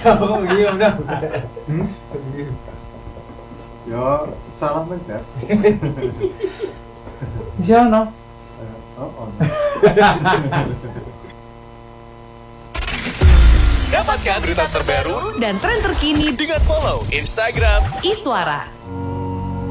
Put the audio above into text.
Oh, iya udah. Yo, salam pencet. Di sana. Oh. Dapatkan berita terbaru dan tren terkini dengan follow Instagram Iswara.